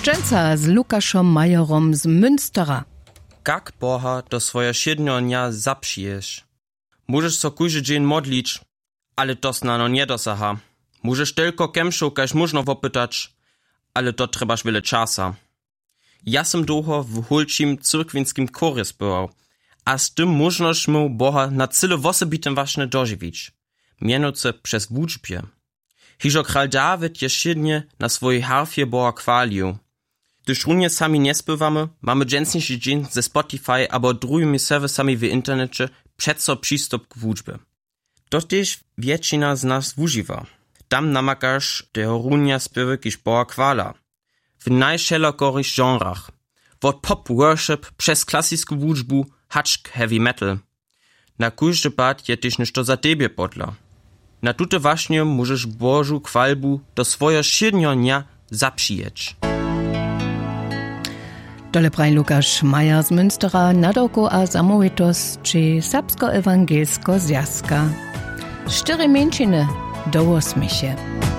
Dżęca z Lukaszom Majerom z Münstera. Jak Boha do swoje siednionia zapsijesz? Możesz so kujży dzień modlić, ale to snano nie dosaha. Możesz tylko kemszu, każ można wopytać, ale to trebasz wiele czasa. Ja sam długo w hulczym cyrkwinskim chorze spywał, a z tym możność mu Boha na cyle wosobitym właśnie dożywić. Mianowicie przez wuczbie. Hiżo kral Dawid je siednie na swojej harfie Boha chwalił. Gdyż runie sami nie spywamy, mamy dżęsniejszy dzień ze Spotify albo drugimi serwisami w internecie przeco przystup k wuczbie. To też większość z nas używa. Tam namakasz te runia spiewy kiż Boha chwala. W najszerokich genrach. Od pop worship przez klasyczną wuczbu hacz k heavy metal. Na każdy pad je też nešto za tebie podla. Na tute właśnie możesz Bożu chwalbu do swojego siednionia zapsijeć. Dole praj Lukasz Majer z Münstera nadoko a samowitos czy serbsko-ewangelsko zjazka. 4 mięciny do 8.